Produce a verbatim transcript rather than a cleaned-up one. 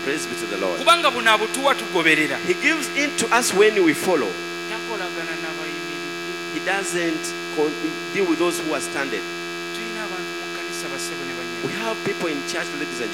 Praise be to the Lord. kubanga buno abutuwa tugoberera. He gives in to us when we follow. Takolagana n'abayimiridde. He doesn't con- deal with those who are standing. Tulina abantu mu kkanisa bassebo ne We bannyabo. have people in church, ladies and